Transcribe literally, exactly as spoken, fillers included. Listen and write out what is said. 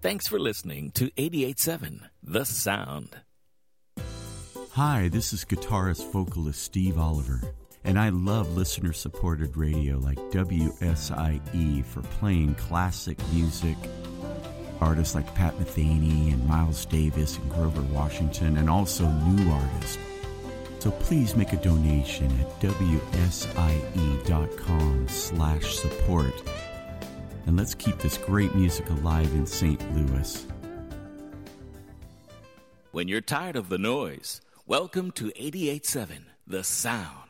Thanks for listening to eighty-eight point seven The Sound. Hi, this is guitarist vocalist Steve Oliver, and I love listener-supported radio like W S I E for playing classic music. Artists like Pat Metheny and Miles Davis and Grover Washington, and also new artists. So please make a donation at W S I E dot com slash support. And let's keep this great music alive in Saint Louis. When you're tired of the noise, welcome to eighty-eight point seven The Sound.